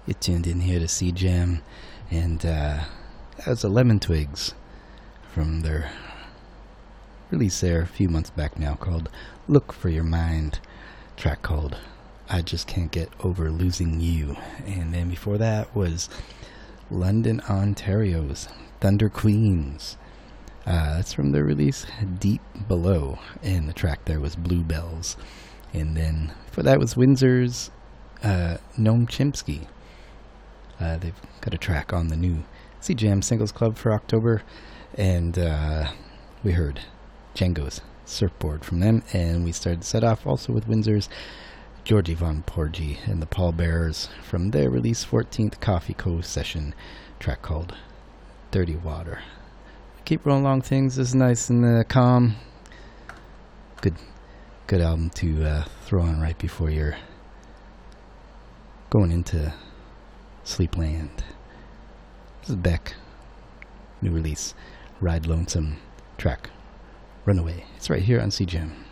You tuned in here to C-Jam, and that was a Lemon Twigs from their release there a few months back now called Look for Your Mind, track called I Just Can't Get Over Losing You. And then before that was London, Ontario's Thunder Queens. That's from their release Deep Below, and the track there was Bluebells. And then for that was Windsor's Noam Chomsky. They've got a track on the new C-Jam Singles Club for October, and we heard Django's Surfboard from them, and we started to set off also with Windsor's Georgie Von Porgy and the Pallbearers from their release 14th Coffee Co. session, track called Dirty Water. Keep rolling along things. This is nice and calm. Good album to throw on right before you're going into Sleepland. This is Beck. New release, Ride Lonesome, track Runaway. It's right here on C-Jam.